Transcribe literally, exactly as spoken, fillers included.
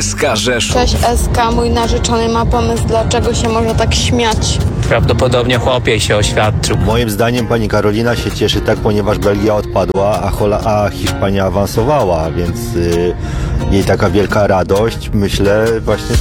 S K Rzeszów. Cześć S K, mój narzeczony ma pomysł, dlaczego się może tak śmiać. Prawdopodobnie chłopiej się oświadczył. Moim zdaniem pani Karolina się cieszy tak, ponieważ Belgia odpadła, a, Hola, a Hiszpania awansowała, więc y, jej taka wielka radość, myślę, właśnie